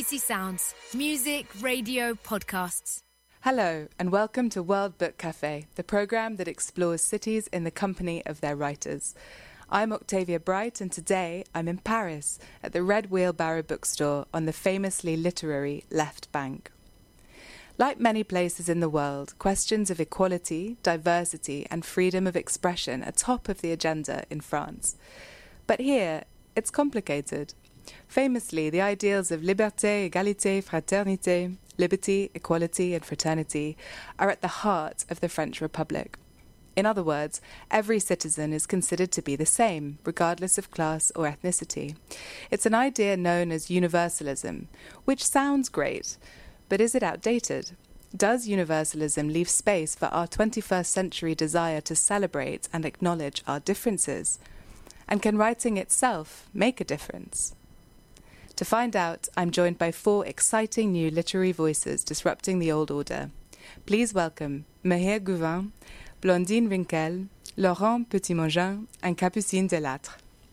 BBC Sounds. Music, radio, podcasts. Hello, and welcome to World Book Café, the programme that explores cities in the company of their writers. I'm Octavia Bright, and today I'm in Paris at the Red Wheelbarrow bookstore on the famously literary Left Bank. Like many places in the world, questions of equality, diversity and freedom of expression are top of the agenda in France. But here, it's complicated. Famously, the ideals of liberté, égalité, fraternité, liberty, equality and fraternity are at the heart of the French Republic. In other words, every citizen is considered to be the same, regardless of class or ethnicity. It's an idea known as universalism, which sounds great, but is it outdated? Does universalism leave space for our 21st century desire to celebrate and acknowledge our differences? And can writing itself make a difference? To find out, I'm joined by 4 exciting new literary voices disrupting the old order. Please welcome Mahir Gouvin, Blandine Rinkel, Laurent Petit-Mangin and Capucine Delattre.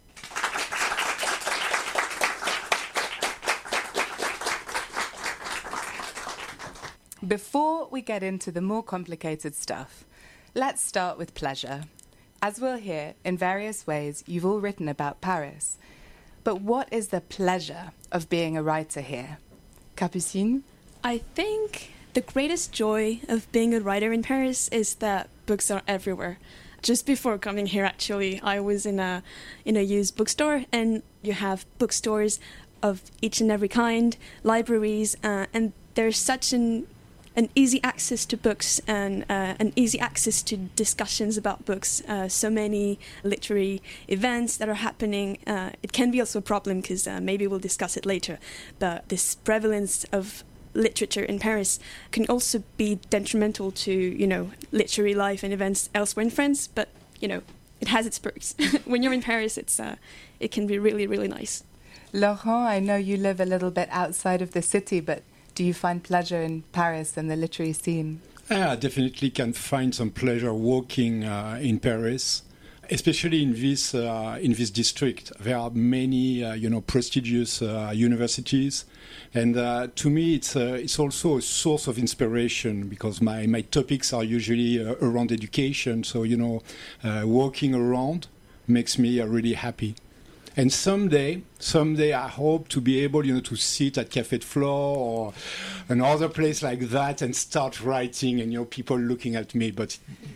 Before we get into the more complicated stuff, let's start with pleasure. As we'll hear, in various ways, you've all written about Paris. But what is the pleasure of being a writer here? Capucine? I think the greatest joy of being a writer in Paris is that books are everywhere. Just before coming here, actually, I was in a used bookstore, and you have bookstores of each and every kind, libraries, and there's such an easy access to books and an easy access to discussions about books. So many literary events that are happening. It can be also a problem because maybe we'll discuss it later. But this prevalence of literature in Paris can also be detrimental to, literary life and events elsewhere in France. But, it has its perks. When you're in Paris, it can be really, really nice. Laurent, I know you live a little bit outside of the city, but do you find pleasure in Paris and the literary scene? I definitely can find some pleasure walking in Paris, especially in this district. There are many, prestigious universities, and to me, it's also a source of inspiration because my topics are usually around education. So walking around makes me really happy. And someday I hope to be able, to sit at Café de Flore or another place like that and start writing and, people looking at me. But,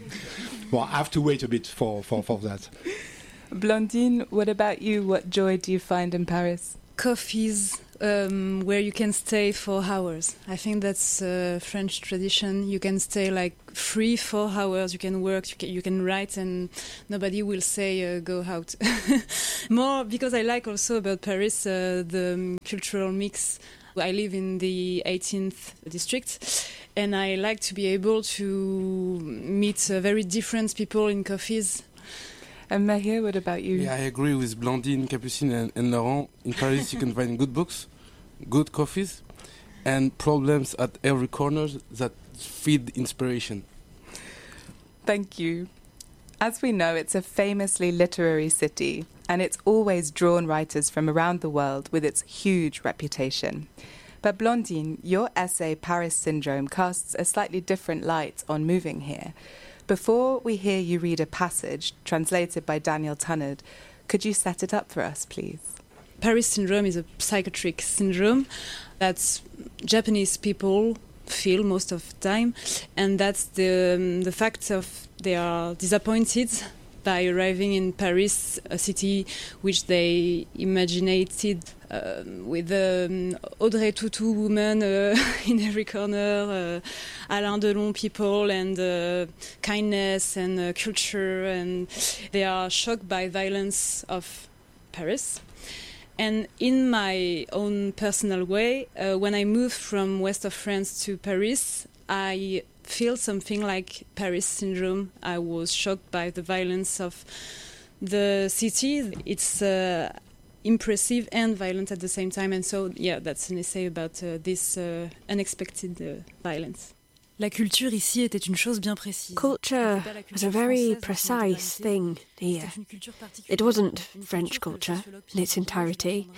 I have to wait a bit for that. Blandine, what about you? What joy do you find in Paris? Coffees where you can stay for hours. I think that's a French tradition. You can stay 3-4 hours. You can work, you can write, and nobody will say go out. More because I like also about Paris the cultural mix. I live in the 18th district, and I like to be able to meet very different people in cafes. And Mahir, what about you? Yeah, I agree with Blandine, Capucine and Laurent. In Paris, you can find good books, good coffees, and problems at every corner that feed inspiration. Thank you. As we know, it's a famously literary city, and it's always drawn writers from around the world with its huge reputation. But Blandine, your essay Paris Syndrome casts a slightly different light on moving here. Before we hear you read a passage translated by Daniel Tunnard, could you set it up for us, please? Paris Syndrome is a psychiatric syndrome that Japanese people feel most of the time, and that's the fact of they are disappointed by arriving in Paris, a city which they imaginated with Audrey Tautou woman in every corner, Alain Delon people, and kindness and culture, and they are shocked by violence of Paris. And in my own personal way, when I moved from west of France to Paris, I feel something like Paris syndrome. I was shocked by the violence of the city. It's impressive and violent at the same time. And so, that's an essay about this unexpected violence. La culture ici était une chose bien précise. Culture was a very precise thing here. It wasn't French culture in its entirety.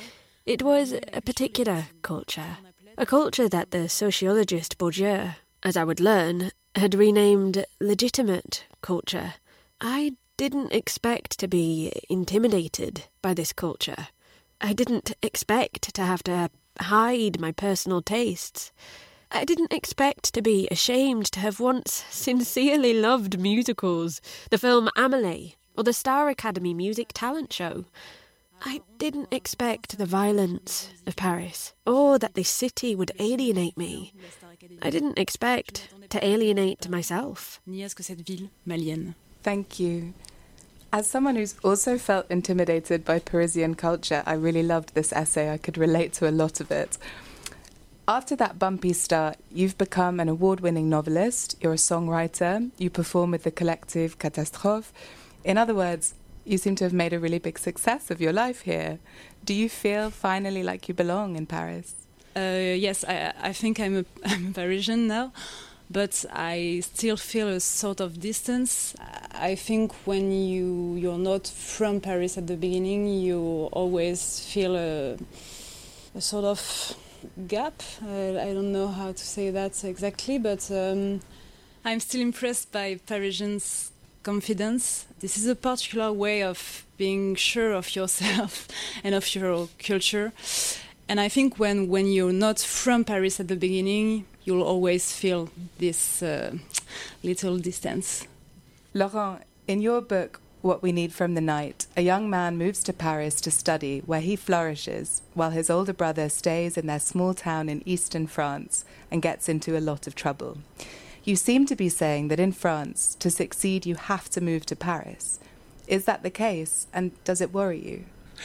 It was a particular culture. A culture that the sociologist Bourdieu, as I would learn, had renamed legitimate culture. I didn't expect to be intimidated by this culture. I didn't expect to have to hide my personal tastes. I didn't expect to be ashamed to have once sincerely loved musicals, the film Amélie, or the Star Academy music talent show. I didn't expect the violence of Paris, or that this city would alienate me. I didn't expect to alienate myself. Ni à ce que cette ville m'aliène. Thank you. As someone who's also felt intimidated by Parisian culture, I really loved this essay. I could relate to a lot of it. After that bumpy start, you've become an award-winning novelist, you're a songwriter, you perform with the collective Catastrophe. In other words, you seem to have made a really big success of your life here. Do you feel finally like you belong in Paris? Yes, I think I'm a Parisian now, but I still feel a sort of distance. I think when you're not from Paris at the beginning, you always feel a sort of gap. I don't know how to say that exactly, but I'm still impressed by Parisians' confidence. This is a particular way of being sure of yourself and of your culture. And I think when you're not from Paris at the beginning, you'll always feel this little distance. Laurent, in your book, What We Need from the Night, a young man moves to Paris to study, where he flourishes, while his older brother stays in their small town in eastern France and gets into a lot of trouble. You seem to be saying that in France, to succeed, you have to move to Paris. Is that the case, and does it worry you?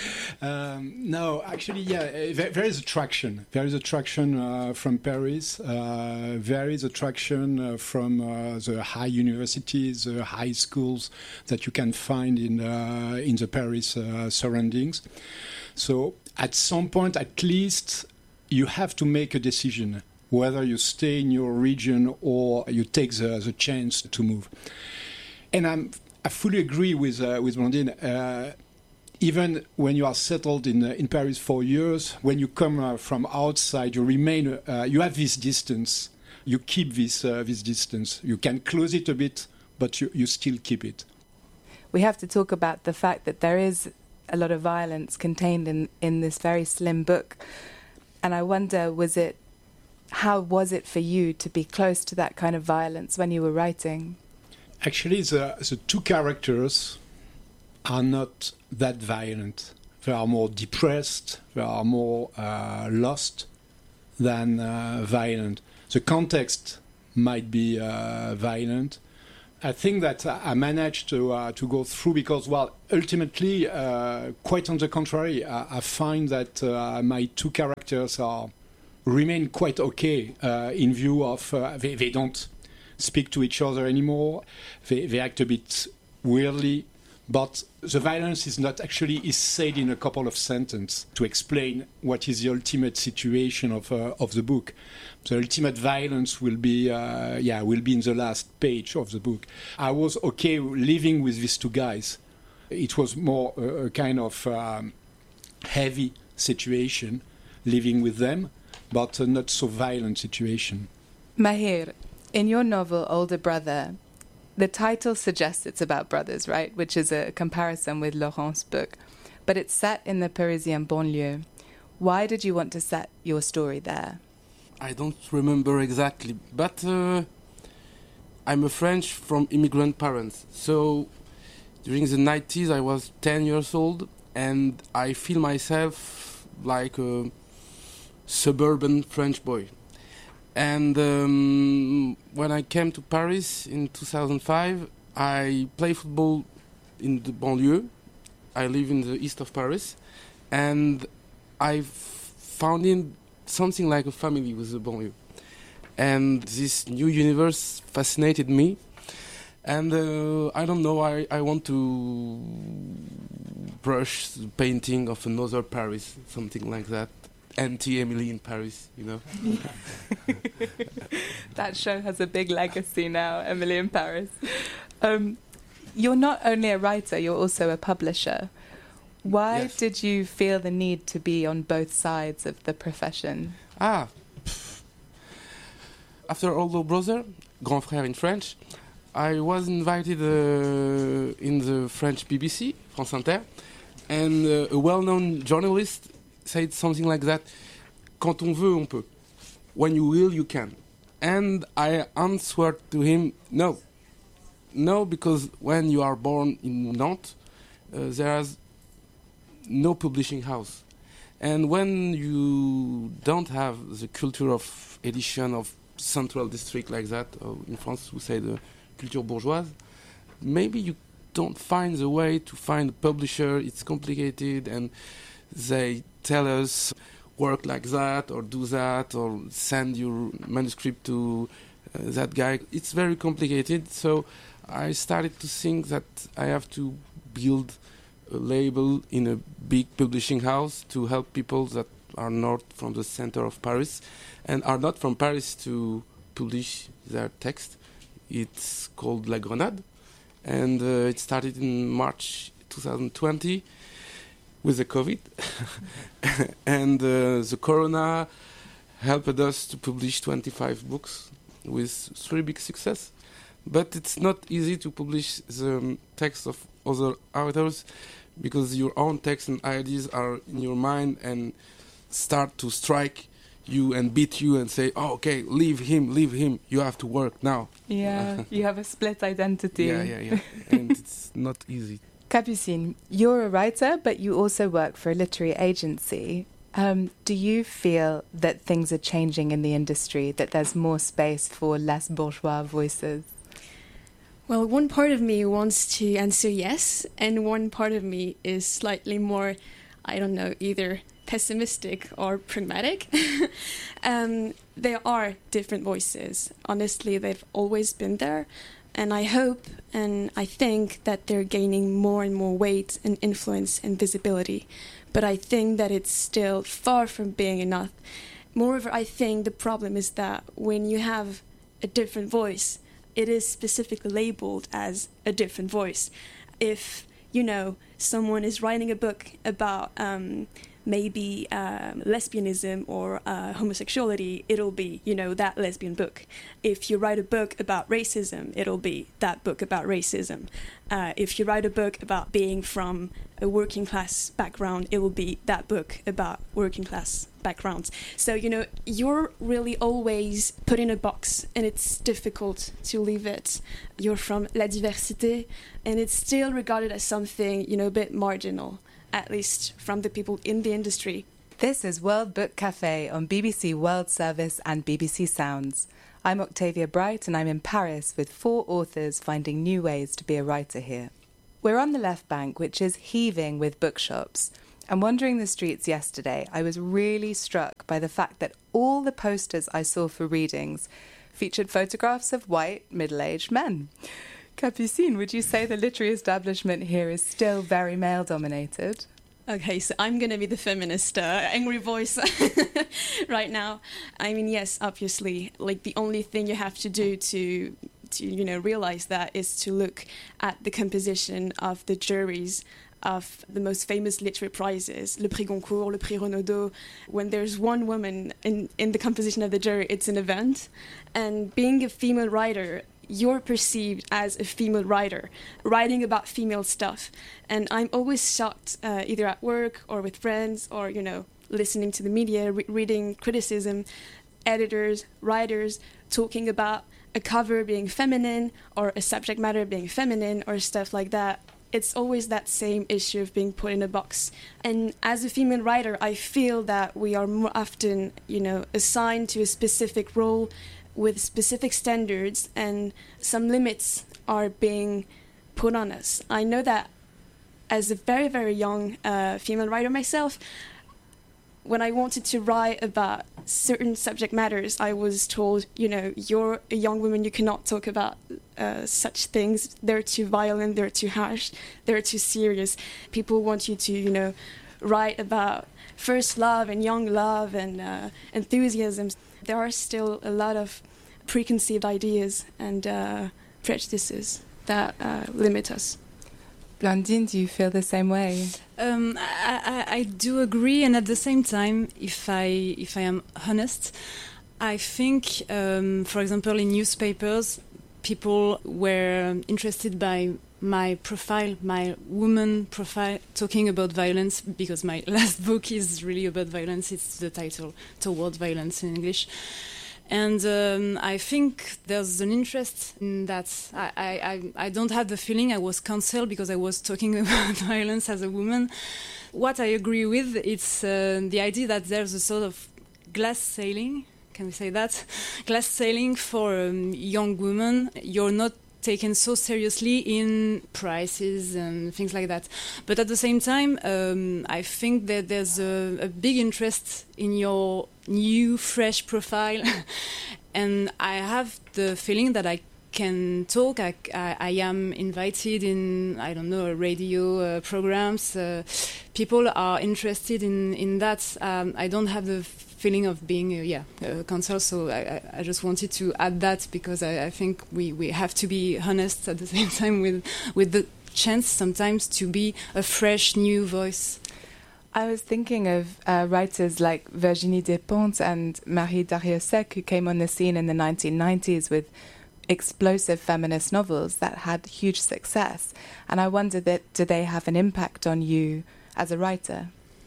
No, actually, yeah, there is attraction. There is attraction from Paris. There is attraction from the high universities, the high schools that you can find in the Paris surroundings. So at some point, at least, you have to make a decision whether you stay in your region or you take the chance to move. And I fully agree with Blandine. Even when you are settled in Paris for years, when you come from outside, you remain. You have this distance. You keep this distance. You can close it a bit, but you still keep it. We have to talk about the fact that there is a lot of violence contained in this very slim book, and I wonder, how was it for you to be close to that kind of violence when you were writing? Actually, the two characters are not that violent. They are more depressed, they are more lost than violent. The context might be violent. I think that I managed to go through because, well, ultimately, quite on the contrary, I find that my two characters remain quite okay in view of they don't speak to each other anymore. They act a bit weirdly. But the violence is said in a couple of sentences to explain what is the ultimate situation of the book. The ultimate violence will be in the last page of the book. I was okay living with these two guys. It was more a kind of heavy situation living with them, but a not so violent situation. Mahir, in your novel Older Brother, the title suggests it's about brothers, right? Which is a comparison with Laurent's book. But it's set in the Parisian banlieue. Why did you want to set your story there? I don't remember exactly, but I'm a French from immigrant parents. So during the 90s, I was 10 years old, and I feel myself like a suburban French boy. And when I came to Paris in 2005, I play football in the banlieue. I live in the east of Paris, and I found in something like a family with the banlieue. And this new universe fascinated me. And I don't know, I want to brush the painting of another Paris, something like that. Anti-Emily in Paris, you know. That show has a big legacy now, Emily in Paris. You're not only a writer, you're also a publisher. Why Yes. did you feel the need to be on both sides of the profession? After Older Brother, Grand Frère in French, I was invited in the French BBC, France Inter, and a well-known journalist said something like that, quand on veut, on peut. When you will, you can. And I answered to him, no. No, because when you are born in Nantes, there is no publishing house. And when you don't have the culture of edition of central district like that, or in France we say the culture bourgeoise, maybe you don't find the way to find a publisher. It's complicated, and they tell us work like that or do that or send your manuscript to that guy. It's very complicated. So I started to think that I have to build a label in a big publishing house to help people that are not from the center of Paris and are not from Paris to publish their text. It's called La Grenade, and it started in March 2020 with the COVID. And the Corona helped us to publish 25 books with 3 big success. But it's not easy to publish the text of other authors because your own text and ideas are in your mind and start to strike you and beat you and say, oh, okay, leave him, you have to work now. Yeah, you have a split identity. Yeah. And it's not easy. Capucine, you're a writer, but you also work for a literary agency. Do you feel that things are changing in the industry, that there's more space for less bourgeois voices? Well, one part of me wants to answer yes, and one part of me is slightly more, I don't know, either pessimistic or pragmatic. There are different voices. Honestly, they've always been there. And I hope and I think that they're gaining more and more weight and influence and visibility. But I think that it's still far from being enough. Moreover, I think the problem is that when you have a different voice, it is specifically labeled as a different voice. If, someone is writing a book about maybe lesbianism or homosexuality, it'll be, that lesbian book. If you write a book about racism, it'll be that book about racism. If you write a book about being from a working class background, it will be that book about working class backgrounds. So, you're really always put in a box and it's difficult to leave it. You're from La Diversité and it's still regarded as something, a bit marginal, at least from the people in the industry. This is World Book Cafe on BBC World Service and BBC Sounds. I'm Octavia Bright and I'm in Paris with 4 authors finding new ways to be a writer here. We're on the left bank, which is heaving with bookshops. And wandering the streets yesterday, I was really struck by the fact that all the posters I saw for readings featured photographs of white, middle-aged men. Capucine, would you say the literary establishment here is still very male-dominated? Okay, so I'm going to be the feminist angry voice right now. I mean, yes, obviously, the only thing you have to do to realize that is to look at the composition of the juries of the most famous literary prizes, Le Prix Goncourt, Le Prix Renaudot. When there's one woman in the composition of the jury, it's an event. And being a female writer, you're perceived as a female writer, writing about female stuff. And I'm always shocked, either at work or with friends or, listening to the media, reading criticism, editors, writers talking about a cover being feminine or a subject matter being feminine or stuff like that. It's always that same issue of being put in a box. And as a female writer, I feel that we are more often, assigned to a specific role with specific standards, and some limits are being put on us. I know that as a very, very young female writer myself, when I wanted to write about certain subject matters, I was told, you're a young woman, you cannot talk about such things. They're too violent, they're too harsh, they're too serious. People want you to, write about first love and young love and enthusiasm. There are still a lot of preconceived ideas and prejudices that limit us. Blandine, do you feel the same way? I do agree, and at the same time, if I am honest, I think, for example, in newspapers, people were interested by my profile, my woman profile, talking about violence, because my last book is really about violence. It's the title, Toward Violence in English. And I think there's an interest in that. I don't have the feeling I was cancelled because I was talking about violence as a woman. What I agree with, it's the idea that there's a sort of glass ceiling. Can we say that? Glass ceiling for young women. You're not taken so seriously in prices and things like that. But at the same time, I think that there's a big interest in your new, fresh profile. And I have the feeling that I can talk. I am invited in, I don't know, radio programs. People are interested in that. I don't have the feeling of being cancelled, so I just wanted to add that, because I think we have to be honest at the same time with the chance sometimes to be a fresh new voice. I was thinking of writers like Virginie Despentes and Marie Darrieussecq, who came on the scene in the 1990s with explosive feminist novels that had huge success, and I wonder that do they have an impact on you as a writer?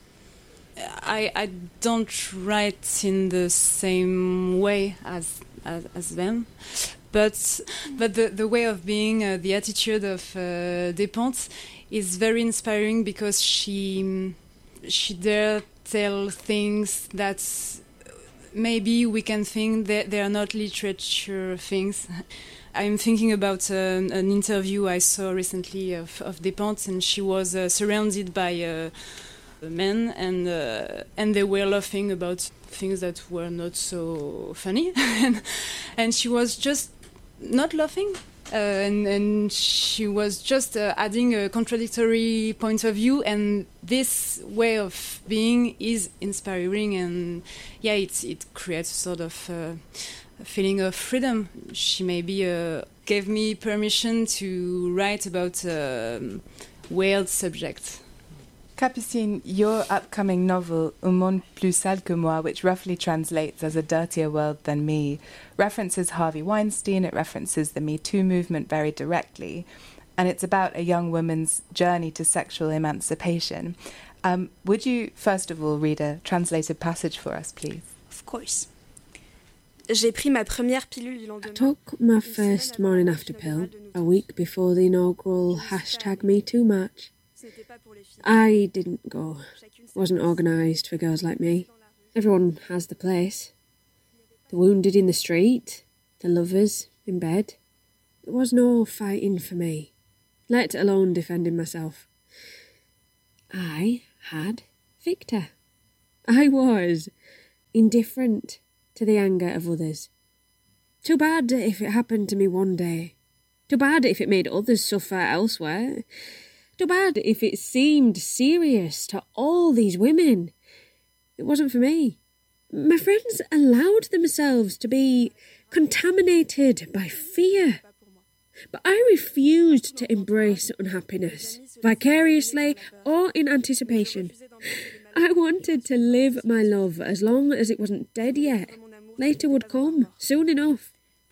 I don't write in the same way as them, but the way of being, the attitude of Despentes is very inspiring, because she dare tell things that maybe we can think that they are not literature things. I'm thinking about an interview I saw recently of Despentes, and she was surrounded by men, and they were laughing about things that were not so funny, and she was just not laughing, and she was just adding a contradictory point of view, and this way of being is inspiring, and it creates a sort of a feeling of freedom. She maybe gave me permission to write about weird subjects. Capucine, your upcoming novel, Un monde plus sale que moi, which roughly translates as A Dirtier World Than Me, references Harvey Weinstein, it references the Me Too movement very directly, and it's about a young woman's journey to sexual emancipation. Would you, first of all, read a translated passage for us, please? Of course. I took my first morning after pill a week before the inaugural #MeTooMarch. I didn't go. Wasn't organised for girls like me. Everyone has the place. The wounded in the street, the lovers in bed. There was no fighting for me, let alone defending myself. I had Victor. I was indifferent to the anger of others. Too bad if it happened to me one day. Too bad if it made others suffer elsewhere. Too bad if it seemed serious to all these women. It wasn't for me. My friends allowed themselves to be contaminated by fear. But I refused to embrace unhappiness, vicariously or in anticipation. I wanted to live my love as long as it wasn't dead yet. Later would come, soon enough.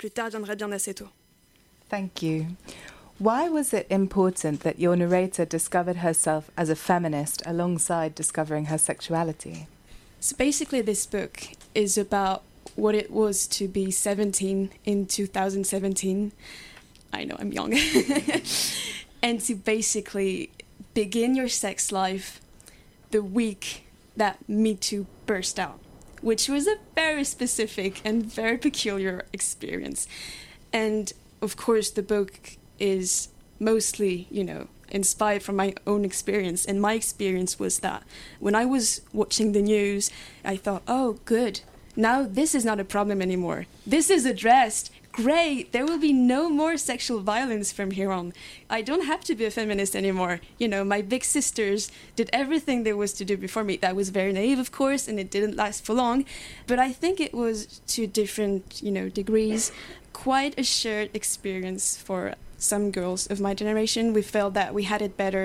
Thank you. Why was it important that your narrator discovered herself as a feminist alongside discovering her sexuality? So basically this book is about what it was to be 17 in 2017. I know, I'm young. And to basically begin your sex life the week that Me Too burst out, which was a very specific and very peculiar experience. And of course the book is mostly, inspired from my own experience. And my experience was that when I was watching the news, I thought, oh, good. Now this is not a problem anymore. This is addressed. Great. There will be no more sexual violence from here on. I don't have to be a feminist anymore. My big sisters did everything there was to do before me. That was very naive, of course, and it didn't last for long. But I think it was to different, degrees, quite a shared experience for some girls of my generation. We felt that we had it better.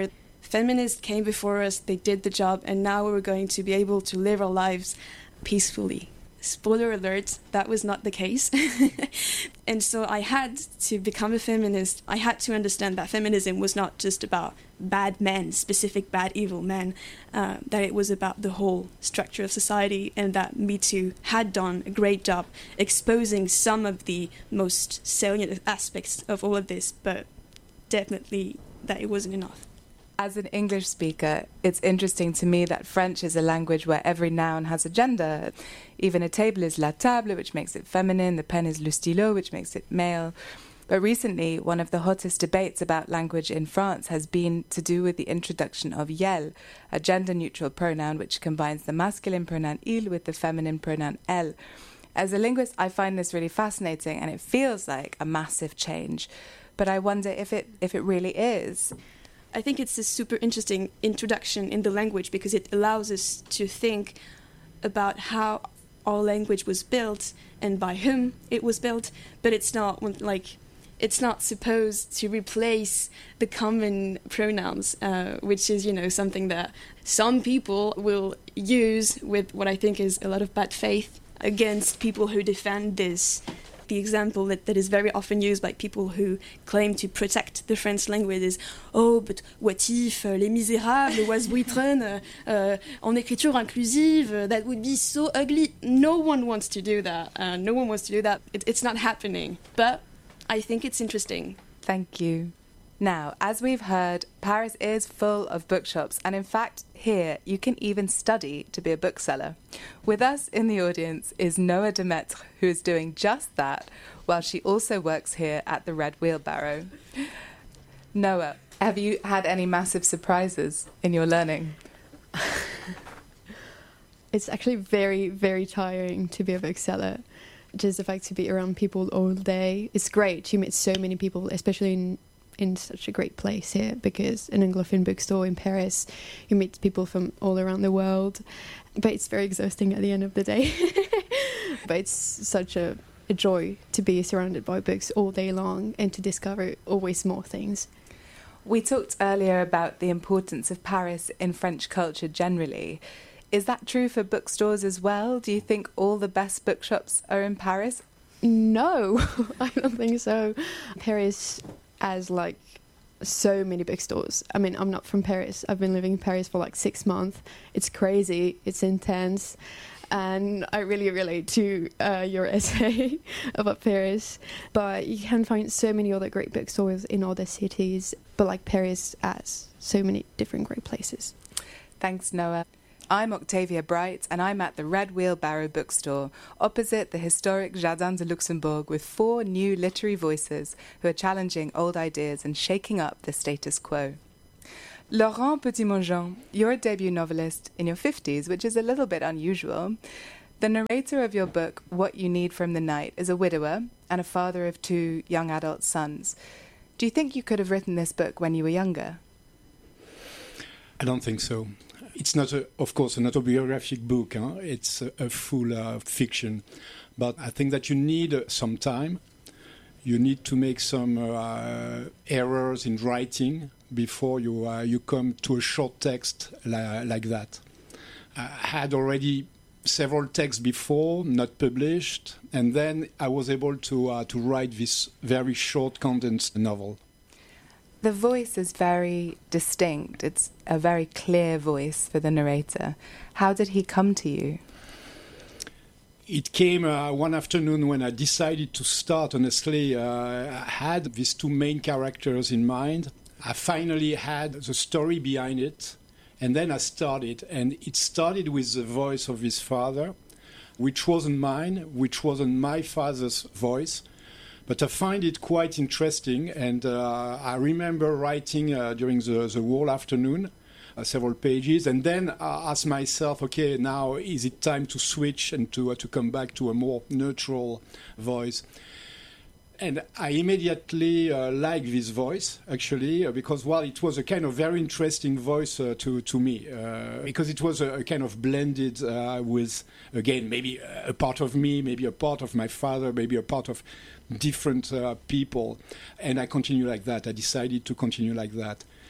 feminists came before us, they did the job, and now we're going to be able to live our lives peacefully. Spoiler alert, that was not the case. And so I had to become a feminist. I had to understand that feminism was not just about bad men, specific bad, evil men, that it was about the whole structure of society, and that Me Too had done a great job exposing some of the most salient aspects of all of this, but definitely that it wasn't enough. As an English speaker, it's interesting to me that French is a language where every noun has a gender. Even a table is la table, which makes it feminine, the pen is le stylo, which makes it male. But recently, one of the hottest debates about language in France has been to do with the introduction of yel, a gender-neutral pronoun which combines the masculine pronoun il with the feminine pronoun elle. As a linguist, I find this really fascinating, and it feels like a massive change. But I wonder if it really is. I think it's a super interesting introduction in the language because it allows us to think about how our language was built and by whom it was built, but it's not supposed to replace the common pronouns, which is, something that some people will use with what I think is a lot of bad faith against people who defend this. The example that is very often used by people who claim to protect the French language is "Oh, but what if Les Misérables was written en écriture inclusive? That would be so ugly." No one wants to do that. No one wants to do that. It's not happening. But I think it's interesting. Thank you. Now, as we've heard, Paris is full of bookshops, and in fact, here you can even study to be a bookseller. With us in the audience is Noah Demetre, who is doing just that, while she also works here at the Red Wheelbarrow. Noah, have you had any massive surprises in your learning? It's actually very, very tiring to be a bookseller. Just the fact to be around people all day. It's great. You meet so many people, especially in such a great place here, because an Anglophone bookstore in Paris, you meet people from all around the world, but it's very exhausting at the end of the day. But it's such a joy to be surrounded by books all day long and to discover always more things. We talked earlier about the importance of Paris in French culture generally. Is that true for bookstores as well? Do you think all the best bookshops are in Paris? No, I don't think so. Paris has so many bookstores. I mean, I'm not from Paris. I've been living in Paris for 6 months. It's crazy. It's intense. And I really relate to your essay about Paris. But you can find so many other great bookstores in other cities. But Paris has so many different great places. Thanks, Noah. I'm Octavia Bright, and I'm at the Red Wheelbarrow bookstore, opposite the historic Jardin de Luxembourg, with 4 new literary voices who are challenging old ideas and shaking up the status quo. Laurent Petit-Mongeon, you're a debut novelist in your 50s, which is a little bit unusual. The narrator of your book, What You Need from the Night, is a widower and a father of 2 young adult sons. Do you think you could have written this book when you were younger? I don't think so. It's not, of course, an autobiographic book. It's a full fiction. But I think that you need some time. You need to make some errors in writing before you come to a short text like that. I had already several texts before, not published, and then I was able to write this very short, condensed novel. The voice is very distinct. It's a very clear voice for the narrator. How did he come to you? It came one afternoon when I decided to start. Honestly, I had these 2 main characters in mind. I finally had the story behind it, and then I started. And it started with the voice of his father, which wasn't mine, which wasn't my father's voice. But I find it quite interesting, and I remember writing during the whole afternoon, several pages, and then I asked myself, okay, now is it time to switch and to come back to a more neutral voice? And I immediately liked this voice, actually, because, well, it was a kind of very interesting voice to me, because it was a kind of blended with, again, maybe a part of me, maybe a part of my father, maybe a part of different people. And I continue like that. I decided to continue like that.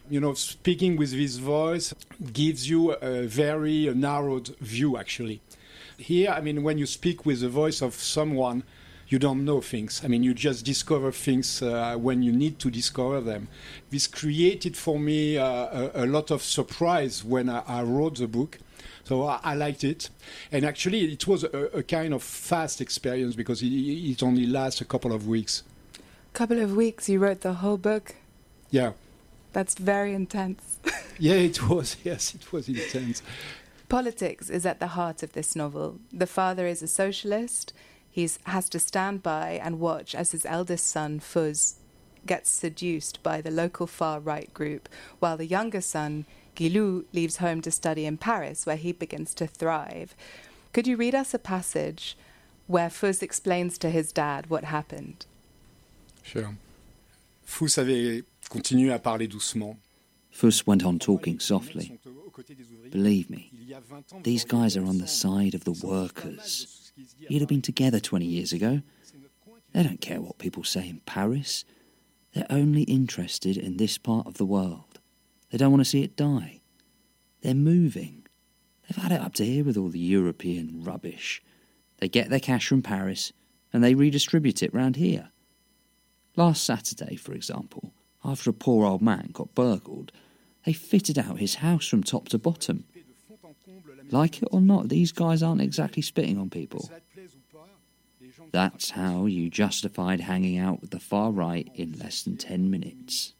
You know, speaking with this voice gives you a very narrowed view, actually. Here, I mean, when you speak with the voice of someone, you don't know things. I mean, you just discover things when you need to discover them. This created for me a lot of surprise when I wrote the book. So I liked it. And actually, it was a kind of fast experience because it only lasts a couple of weeks. Couple of weeks, you wrote the whole book? Yeah. That's very intense. Yeah, it was. Yes, it was intense. Politics is at the heart of this novel. The father is a socialist. He has to stand by and watch as his eldest son, Fuz, gets seduced by the local far-right group, while the younger son, Guilou, leaves home to study in Paris, where he begins to thrive. Could you read us a passage where Fuz explains to his dad what happened? Sure. Fuz avait continué à parler doucement. Fuz went on talking softly. Believe me, these guys are on the side of the workers. You'd have been together 20 years ago. They don't care what people say in Paris. They're only interested in this part of the world. They don't want to see it die. They're moving. They've had it up to here with all the European rubbish. They get their cash from Paris and they redistribute it round here. Last Saturday, for example, after a poor old man got burgled, they fitted out his house from top to bottom. Like it or not, these guys aren't exactly spitting on people. That's how you justified hanging out with the far right in less than 10 minutes.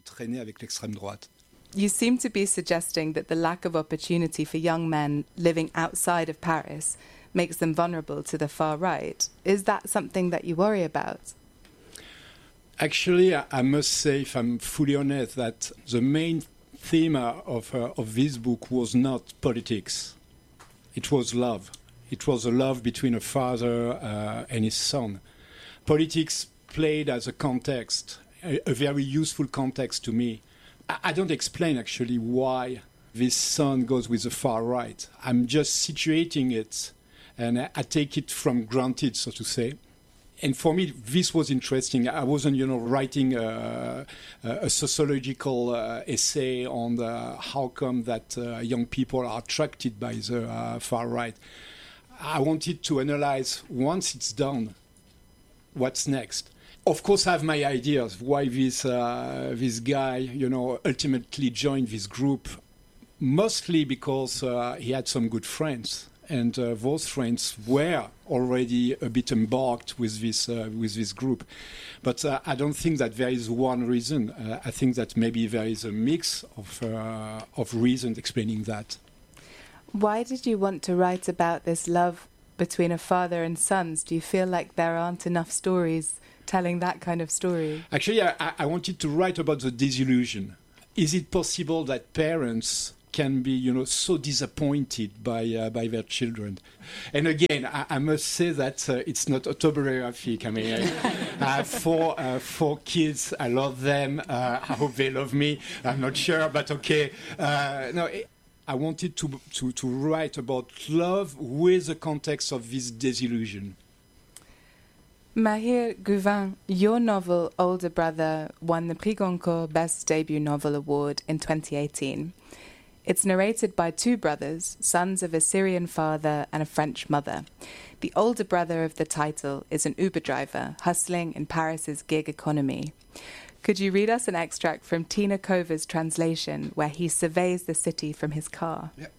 You seem to be suggesting that the lack of opportunity for young men living outside of Paris makes them vulnerable to the far right. Is that something that you worry about? Actually, I must say, if I'm fully honest, that the main theme of this book was not politics. It was love. It was a love between a father and his son. Politics played as a context, a very useful context to me. I don't explain, actually, why this son goes with the far right. I'm just situating it, and I take it from granted, so to say. And for me, this was interesting. I wasn't, writing a sociological essay on how come that young people are attracted by the far right. I wanted to analyze, once it's done, what's next. Of course, I have my ideas why this guy, ultimately joined this group. Mostly because he had some good friends. And those friends were already a bit embarked with this group. But I don't think that there is one reason. I think that maybe there is a mix of reasons explaining that. Why did you want to write about this love between a father and sons? Do you feel like there aren't enough stories telling that kind of story? Actually, I wanted to write about the disillusion. Is it possible that parents can be, so disappointed by their children? And again, I must say that it's not autobiographic. I mean, I have four kids. I love them. I hope they love me. I'm not sure, but okay. I wanted to write about love with the context of this disillusion. Mahir Guvin, your novel Older Brother won the Prix Goncourt Best Debut Novel Award in 2018. It's narrated by two brothers, sons of a Syrian father and a French mother. The older brother of the title is an Uber driver hustling in Paris's gig economy. Could you read us an extract from Tina Kova's translation where he surveys the city from his car? Yeah.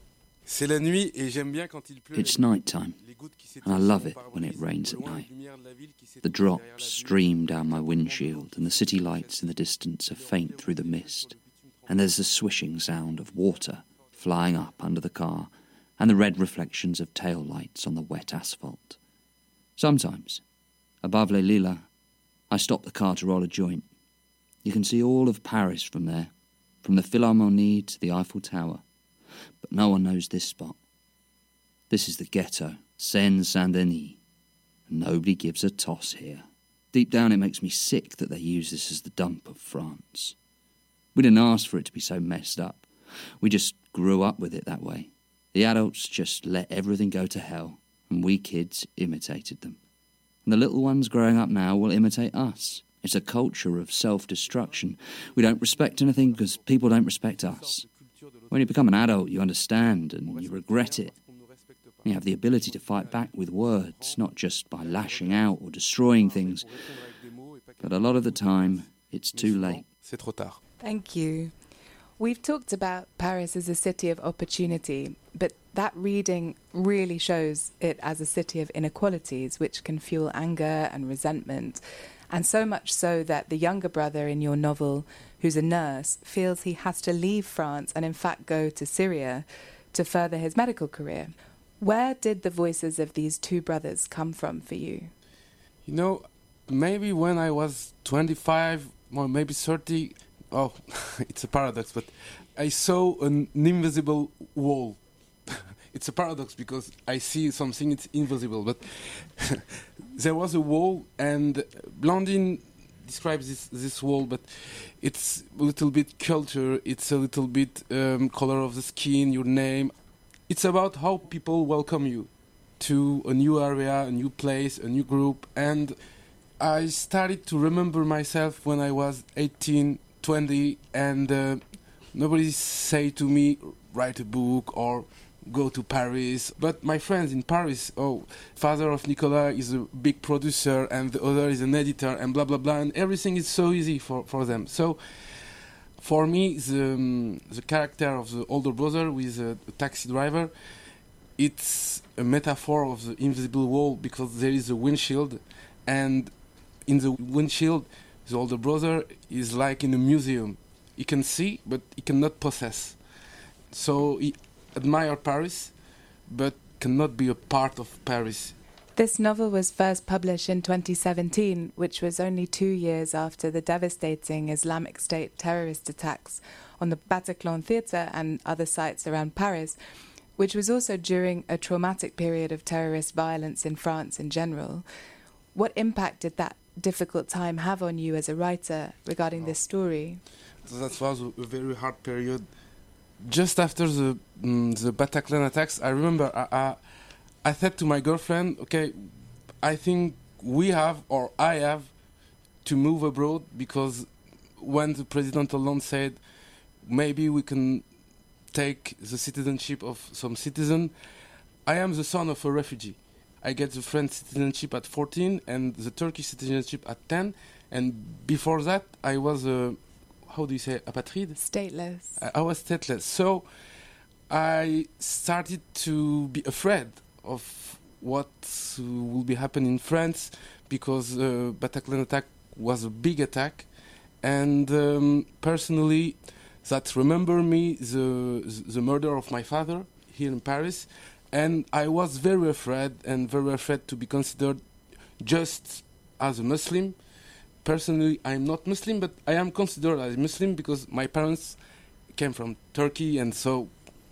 It's night time, and I love it when it rains at night. The drops stream down my windshield, and the city lights in the distance are faint through the mist. And there's the swishing sound of water flying up under the car and the red reflections of tail lights on the wet asphalt. Sometimes, above Les Lilas, I stop the car to roll a joint. You can see all of Paris from there, from the Philharmonie to the Eiffel Tower. But no one knows this spot. This is the ghetto, Seine-Saint-Denis, and nobody gives a toss here. Deep down it makes me sick that they use this as the dump of France. We didn't ask for it to be so messed up. We just grew up with it that way. The adults just let everything go to hell, and we kids imitated them. And the little ones growing up now will imitate us. It's a culture of self-destruction. We don't respect anything because people don't respect us. When you become an adult, you understand and you regret it. You have the ability to fight back with words, not just by lashing out or destroying things. But a lot of the time, it's too late. Thank you. We've talked about Paris as a city of opportunity, but that reading really shows it as a city of inequalities, which can fuel anger and resentment. And so much so that the younger brother in your novel, who's a nurse, feels he has to leave France and in fact go to Syria to further his medical career. Where did the voices of these two brothers come from for you? You know, maybe when I was 25 or maybe 30, it's a paradox, but I saw an invisible wall. It's a paradox because I see something, it's invisible, but there was a wall, and Blandine describes this wall, but it's a little bit culture, it's a little bit color of the skin, your name. It's about how people welcome you to a new area, a new place, a new group. And I started to remember myself when I was 18, 20, and nobody say to me, write a book or go to Paris. But my friends in Paris, father of Nicolas is a big producer and the other is an editor and blah, blah, blah. And everything is so easy for them. So for me, the character of the older brother with a taxi driver, it's a metaphor of the invisible wall because there is a windshield, and in the windshield, the older brother is like in a museum. He can see, but he cannot possess. So he admires Paris, but cannot be a part of Paris. This novel was first published in 2017, which was only 2 years after the devastating Islamic State terrorist attacks on the Bataclan Theatre and other sites around Paris, which was also during a traumatic period of terrorist violence in France in general. What impact did that difficult time have on you as a writer regarding this story? That was a very hard period. Just after the Bataclan attacks, I remember I said to my girlfriend, okay, I think I have to move abroad, because when the President Hollande said maybe we can take the citizenship of some citizen, I am the son of a refugee. I get the French citizenship at 14 and the Turkish citizenship at 10. And before that, I was apatride? Stateless. I was stateless. So I started to be afraid of what will be happening in France, because Bataclan attack was a big attack. And personally, that remember me the murder of my father here in Paris. And I was very afraid to be considered just as a Muslim. Personally, I'm not Muslim, but I am considered as a Muslim because my parents came from Turkey, and so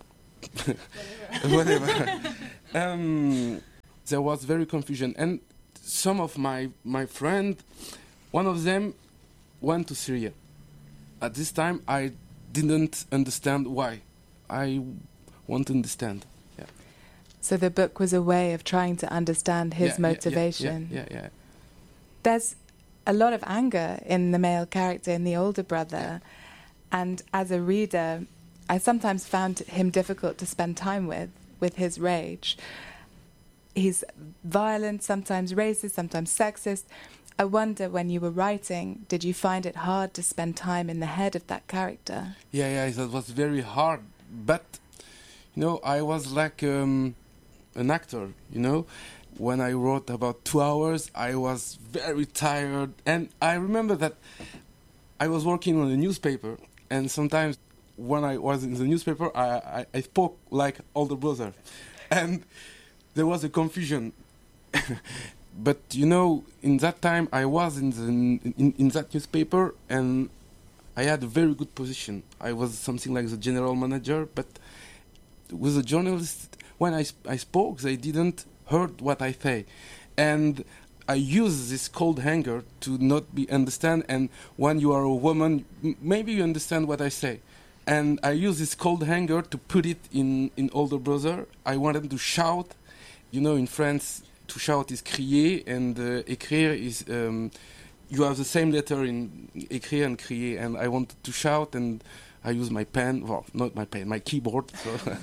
whatever. There was very confusion. And some of my friends, one of them went to Syria. At this time, I didn't understand why. I want to understand. Yeah. So the book was a way of trying to understand his motivation. Yeah. There's a lot of anger in the male character, in the older brother. And as a reader, I sometimes found him difficult to spend time with his rage. He's violent, sometimes racist, sometimes sexist. I wonder, when you were writing, did you find it hard to spend time in the head of that character? Yeah, that was very hard. But, I was like an actor, When I wrote about 2 hours, I was very tired. And I remember that I was working on a newspaper, and sometimes when I was in the newspaper, I spoke like older brother. And there was a confusion. But, in that time, I was in that newspaper, and I had a very good position. I was something like the general manager, but with the journalists, when I spoke, they didn't heard what I say. And I use this cold anger to not be understand, and when you are a woman, maybe you understand what I say. And I use this cold anger to put it in older brother. I wanted to shout. In France, to shout is crier, and écrire is you have the same letter in écrire and crier, and I wanted to shout, and I use my pen, well, not my pen, my keyboard. So.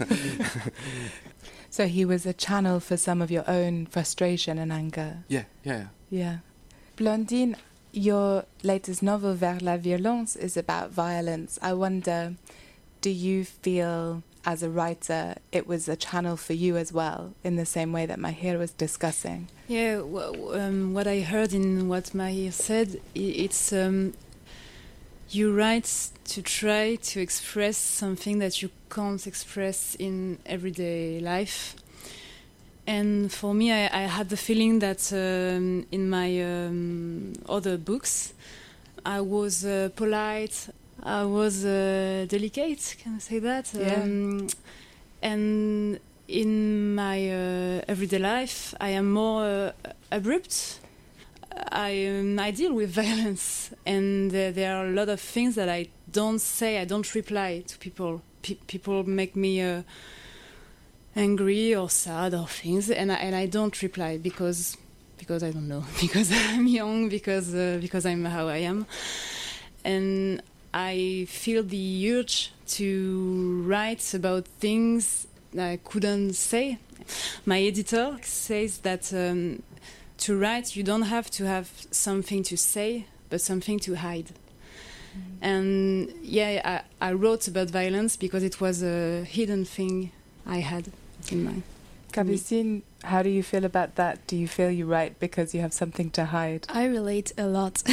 So he was a channel for some of your own frustration and anger. Yeah. Blondine, your latest novel, Vers la violence, is about violence. I wonder, do you feel, as a writer, it was a channel for you as well, in the same way that Mahir was discussing? Yeah, what I heard in what Mahir said, it's you write to try to express something that you can't express in everyday life. And for me, I had the feeling that in my other books, I was polite, I was delicate, can I say that? Yeah. And in my everyday life, I am more abrupt. I deal with violence, and there are a lot of things that I don't say, I don't reply to people. People make me angry or sad or things, and I don't reply because I don't know, because I'm young, because I'm how I am, and I feel the urge to write about things I couldn't say. My editor says that to write you don't have to have something to say, but something to hide. And yeah, I wrote about violence because it was a hidden thing I had in mind. Capucine, how do you feel about that? Do you feel you write because you have something to hide? I relate a lot.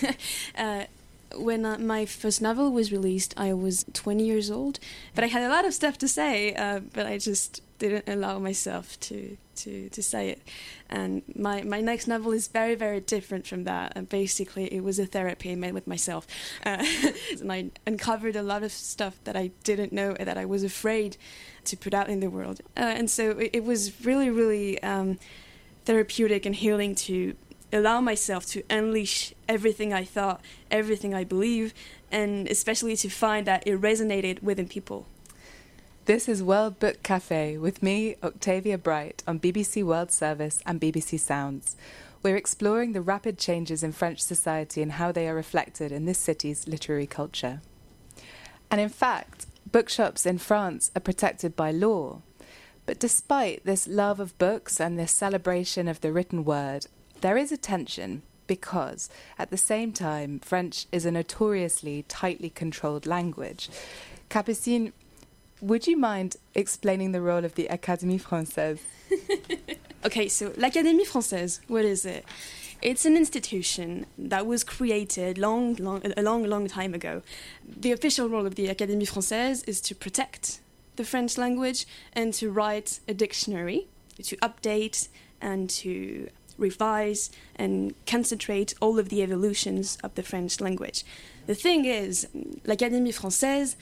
When my first novel was released, I was 20 years old, but I had a lot of stuff to say, but I just didn't allow myself to say it. And my next novel is very, very different from that. And basically, it was a therapy I made with myself. And I uncovered a lot of stuff that I didn't know and that I was afraid to put out in the world. And so it was really, really therapeutic and healing to allow myself to unleash everything I thought, everything I believe, and especially to find that it resonated within people. This is World Book Cafe with me, Octavia Bright, on BBC World Service and BBC Sounds. We're exploring the rapid changes in French society and how they are reflected in this city's literary culture. And in fact, bookshops in France are protected by law. But despite this love of books and this celebration of the written word, there is a tension because, at the same time, French is a notoriously tightly controlled language. Capucine, would you mind explaining the role of the Académie Française? Okay, so l'Académie Française, what is it? It's an institution that was created a long time ago. The official role of the Académie Française is to protect the French language and to write a dictionary, to update and to revise and concentrate all of the evolutions of the French language. The thing is, l'Académie Française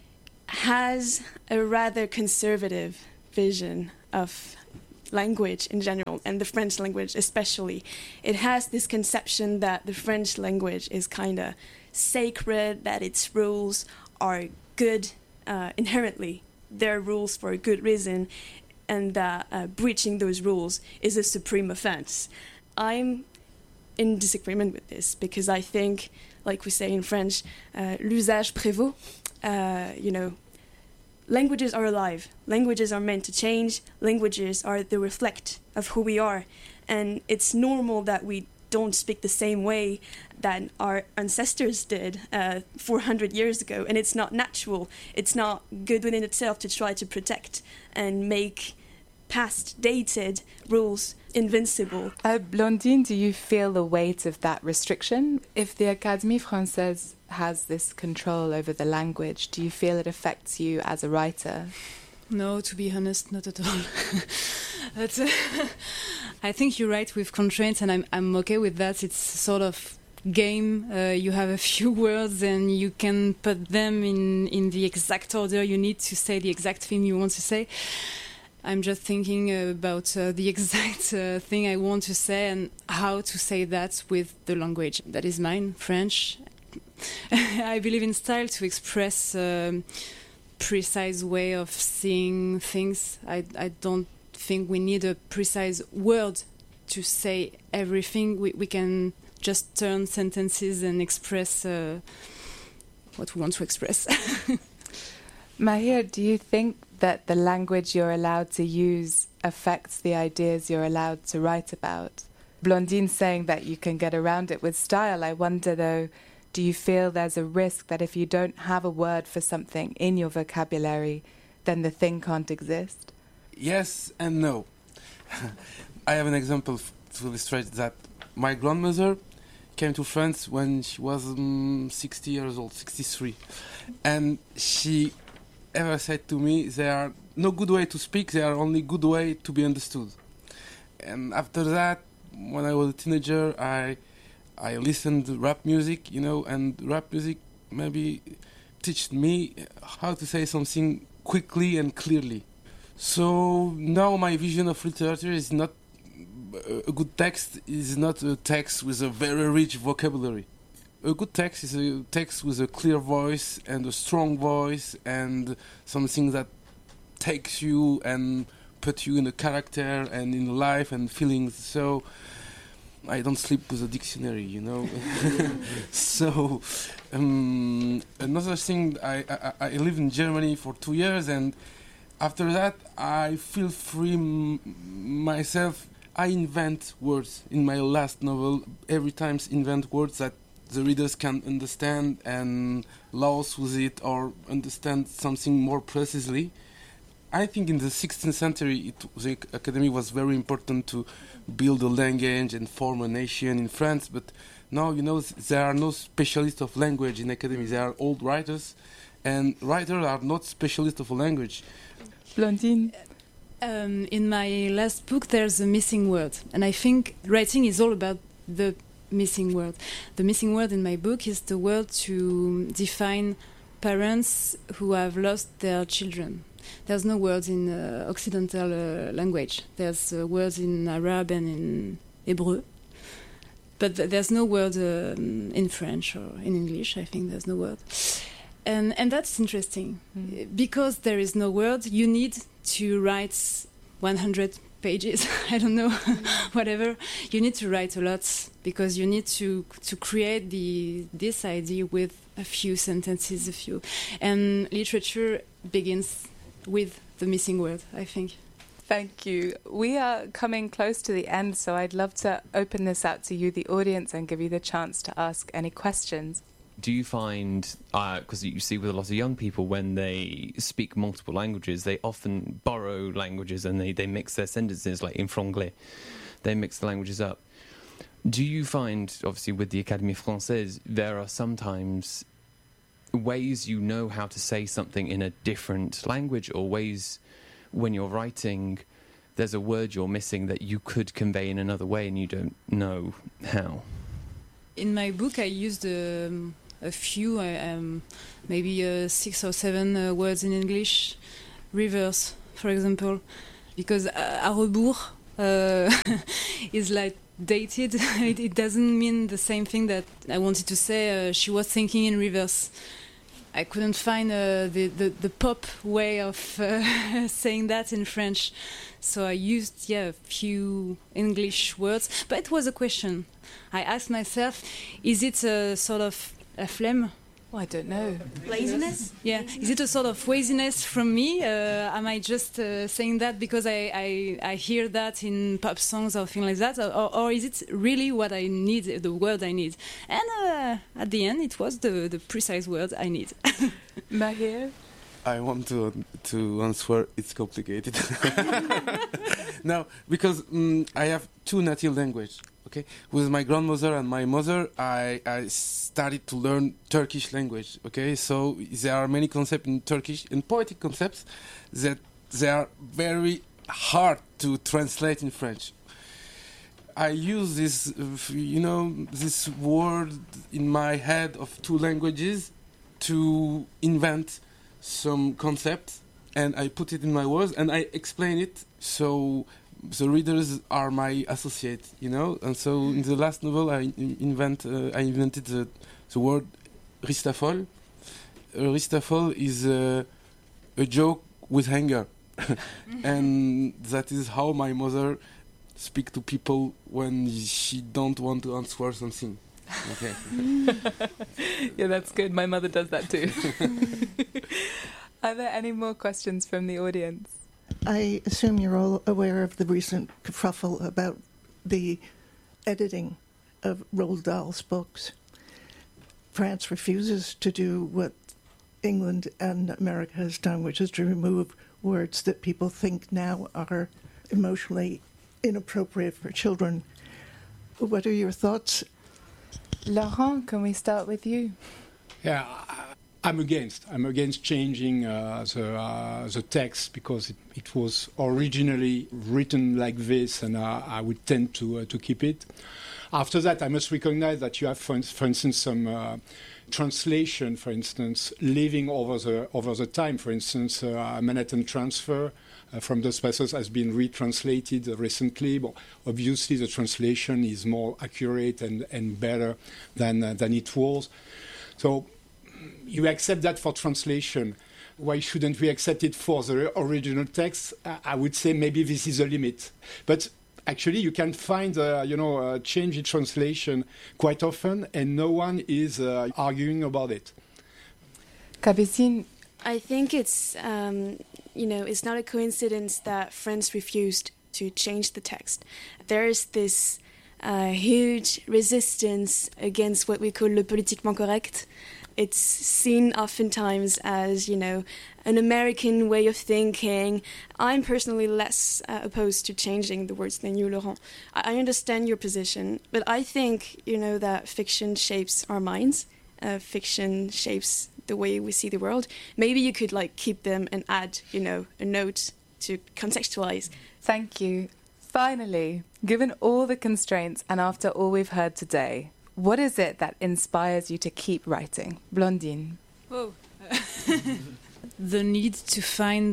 has a rather conservative vision of language in general, and the French language especially. It has this conception that the French language is kind of sacred, that its rules are good inherently. They're rules for a good reason, and that breaching those rules is a supreme offense. I'm in disagreement with this because I think, like we say in French, l'usage prévaut. Languages are alive. Languages are meant to change. Languages are the reflect of who we are. And it's normal that we don't speak the same way that our ancestors did 400 years ago. And it's not natural. It's not good within itself to try to protect and make past dated rules invincible. Blondine, do you feel the weight of that restriction? If the Académie Française has this control over the language, do you feel it affects you as a writer? No, to be honest, not at all. But, I think you're right with constraints, and I'm okay with that. It's sort of game. You have a few words and you can put them in the exact order you need to say the exact thing you want to say. I'm just thinking about the exact thing I want to say and how to say that with the language that is mine, French. I believe in style to express precise way of seeing things. I don't think we need a precise word to say everything. We can just turn sentences and express what we want to express. Mahir, do you think that the language you're allowed to use affects the ideas you're allowed to write about? Blondine saying that you can get around it with style. I wonder, though, do you feel there's a risk that if you don't have a word for something in your vocabulary, then the thing can't exist? Yes and no. I have an example to illustrate that. My grandmother came to France when she was 60 years old, 63. And she ever said to me, there are no good way to speak, there are only good way to be understood. And after that, when I was a teenager, I listened to rap music, and rap music maybe taught me how to say something quickly and clearly. So now my vision of literature is not a good text is not a text with a very rich vocabulary. A good text is a text with a clear voice and a strong voice and something that takes you and puts you in a character and in life and feelings. So I don't sleep with a dictionary, So another thing, I lived in Germany for 2 years, and after that I feel free myself. I invent words in my last novel. Every time invent words that the readers can understand and lost with it or understand something more precisely. I think in the 16th century, the academy was very important to build a language and form a nation in France. But now, there are no specialists of language in academy. There are old writers, and writers are not specialists of a language. Blondine? In my last book, there's a missing word. And I think writing is all about the missing word. The missing word in my book is the word to define parents who have lost their children. There's no words in Occidental language. There's words in Arab and in Hebrew. But there's no word in French or in English. I think there's no word. And that's interesting. Because there is no word, you need to write 100 pages, I don't know, whatever. You need to write a lot because you need to create this idea with a few sentences, and literature begins with the missing word, I think. Thank you. We are coming close to the end, so I'd love to open this out to you, the audience, and give you the chance to ask any questions. Do you find, because you see with a lot of young people, when they speak multiple languages, they often borrow languages and they mix their sentences, like in franglais. They mix the languages up. Do you find, obviously with the Académie Française, there are sometimes ways you know how to say something in a different language, or ways when you're writing there's a word you're missing that you could convey in another way and you don't know how? In my book I used a few, maybe 6 or 7 words in English. Rivers, for example, because à rebours is like dated. It doesn't mean the same thing that I wanted to say. She was thinking in reverse. I couldn't find the pop way of saying that in French, so I used a few English words. But it was a question. I asked myself, is it a sort of a phlegm? Oh, I don't know. Laziness? Yeah. Is it a sort of laziness from me? Am I just saying that because I hear that in pop songs or things like that? Or is it really what I need, the word I need? And at the end, it was the precise word I need. Mahir? I want to answer, it's complicated. No, because I have 2 native languages. Okay, with my grandmother and my mother, I started to learn Turkish language. Okay, so there are many concepts in Turkish, and poetic concepts, that they are very hard to translate in French. I use this, this word in my head of 2 languages to invent some concept, and I put it in my words, and I explain it. So the readers are my associate, and so in the last novel I invented the word ristafol. Ristafol is a joke with anger, and that is how my mother speak to people when she don't want to answer something. Okay. Yeah, that's good. My mother does that too. Are there any more questions from the audience? I assume you're all aware of the recent kerfuffle about the editing of Roald Dahl's books. France refuses to do what England and America has done, which is to remove words that people think now are emotionally inappropriate for children. What are your thoughts? Laurent, can we start with you? Yeah, I'm against changing the text because it was originally written like this, and I would tend to keep it. After that, I must recognize that you have, for instance, some translation, for instance, living over the time. For instance, Manhattan Transfer from Dos Passos has been retranslated recently. But obviously, the translation is more accurate and better than it was. So you accept that for translation. Why shouldn't we accept it for the original text? I would say maybe this is a limit. But actually, you can find a change in translation quite often, and no one is arguing about it. Capucine? I think it's not a coincidence that France refused to change the text. There is this huge resistance against what we call le politiquement correct. It's seen oftentimes as, an American way of thinking. I'm personally less opposed to changing the words than you, Laurent. I understand your position, but I think, that fiction shapes our minds. Fiction shapes the way we see the world. Maybe you could, keep them and add, a note to contextualize. Thank you. Finally, given all the constraints and after all we've heard today, what is it that inspires you to keep writing? Blondine. Oh. The need to find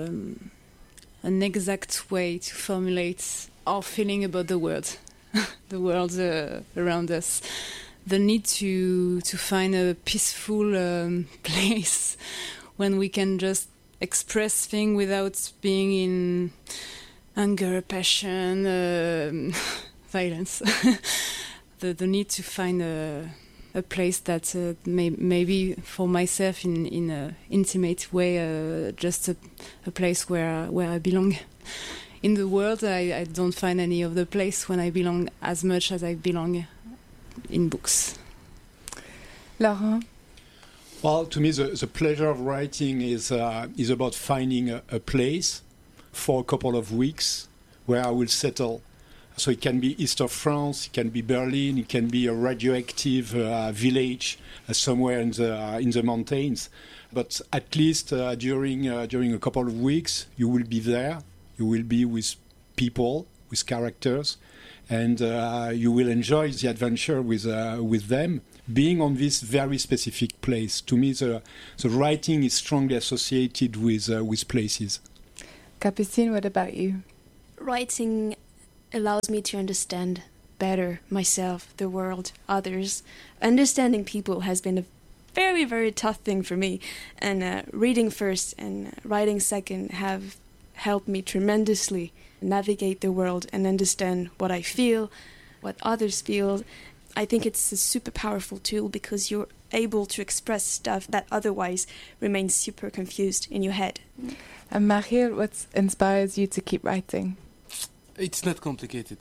an exact way to formulate our feeling about the world, the world around us. The need to find a peaceful place when we can just express things without being in anger, passion, violence. The need to find a place that maybe for myself in an intimate way, just a place where I belong. In the world, I don't find any other place when I belong as much as I belong in books. Laurent? Well, to me, the pleasure of writing is about finding a place for a couple of weeks where I will settle. So it can be east of France, it can be Berlin, it can be a radioactive village somewhere in the mountains. But at least during a couple of weeks, you will be there. You will be with people, with characters, and you will enjoy the adventure with them. Being on this very specific place, to me, the writing is strongly associated with places. Capucine, what about you? Writing allows me to understand better myself, the world, others. Understanding people has been a very, very tough thing for me. And reading first and writing second have helped me tremendously navigate the world and understand what I feel, what others feel. I think it's a super powerful tool because you're able to express stuff that otherwise remains super confused in your head. And Mahir, what inspires you to keep writing? It's not complicated.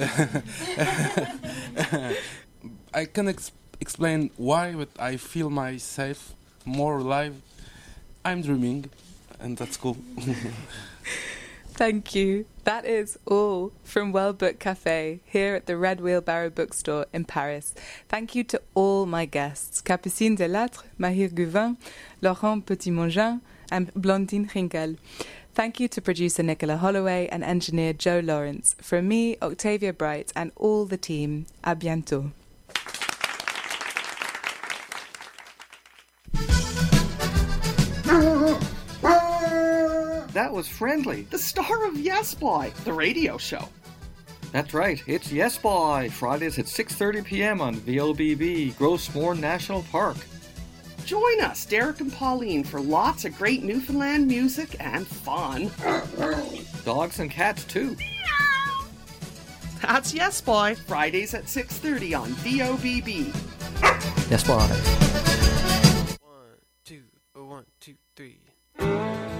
I can explain why, but I feel myself more alive. I'm dreaming, and that's cool. Thank you. That is all from World Book Cafe here at the Red Wheelbarrow Bookstore in Paris. Thank you to all my guests, Capucine Delattre, Mahir Guvin, Laurent Petit-Mongin, and Blondine Rinkel. Thank you to producer Nicola Holloway and engineer Joe Lawrence. From me, Octavia Bright, and all the team, à bientôt. That was Friendly, the star of Yes Boy, the radio show. That's right, it's Yes Boy, Fridays at 6:30 p.m. on VOBB, Grossmore National Park. Join us, Derek and Pauline, for lots of great Newfoundland music and fun. Dogs and cats, too. That's Yes Boy, Fridays at 6:30 on VOBB. Yes Boy.